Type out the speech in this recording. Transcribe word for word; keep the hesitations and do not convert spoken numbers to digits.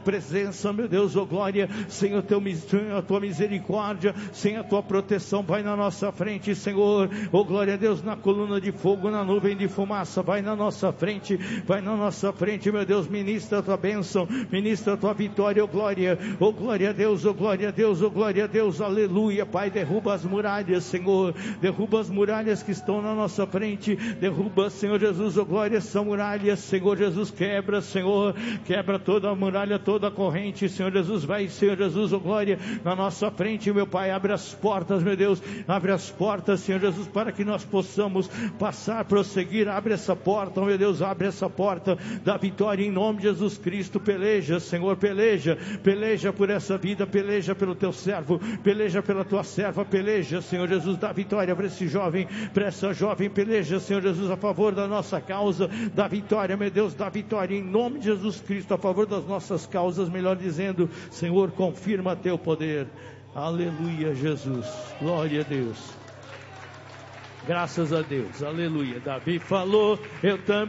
presença, meu Deus, oh glória, sem o teu, a tua misericórdia, sem a tua proteção, vai na nossa frente, Senhor, oh glória a Deus, na coluna de fogo, na nuvem de fumaça, vai na nossa frente, vai na nossa frente, meu Deus, ministra a tua bênção, ministra a tua vitória, oh glória, oh glória a Deus, oh glória a Deus, oh glória a Deus, aleluia, Pai, derruba as muralhas, Senhor, derruba as muralhas que estão na nossa frente, derruba, Senhor Jesus, oh glória, essa muralha, Senhor Jesus, quebra, Senhor, quebra toda a muralha, toda a corrente, Senhor Jesus, vai, Senhor Jesus, oh glória, na nossa frente, meu Pai, abre as portas, meu Deus, abre as portas, Senhor Jesus, para que nós possamos passar, prosseguir, abre essa porta, meu Deus, abre essa porta da vitória em nome de Jesus Cristo, peleja, Senhor, peleja, peleja por essa vida, peleja pelo teu servo, peleja pela tua serva, peleja, Senhor Jesus, dá vitória para esse jovem, para essa jovem, peleja, Senhor Jesus, a favor da nossa causa, dá vitória, meu Deus, dá vitória em nome de Jesus Cristo, a favor das nossas causas, melhor dizendo, Senhor, confirma teu poder, aleluia, Jesus, glória a Deus, graças a Deus, aleluia. Davi falou, eu também